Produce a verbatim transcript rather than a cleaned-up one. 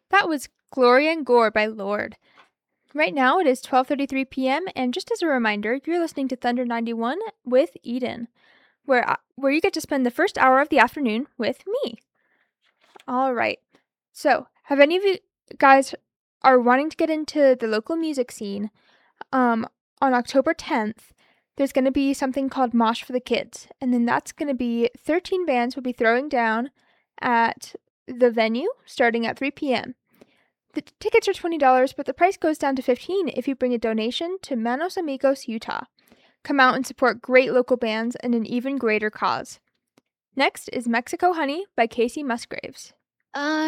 That was Gloria and Gore by Lorde. Right now it is twelve thirty-three p.m. and just as a reminder, you're listening to Thunder ninety-one with Eden, where I- where you get to spend the first hour of the afternoon with me. All right. So, have any of you guys are wanting to get into the local music scene? Um, on October tenth, there's going to be something called Mosh for the Kids, and then that's going to be thirteen bands will be throwing down at the venue starting at three p.m. The t- tickets are twenty dollars, but the price goes down to fifteen dollars if you bring a donation to Manos Amigos, Utah. Come out and support great local bands and an even greater cause. Next is Mexico Honey by Casey Musgraves. Uh,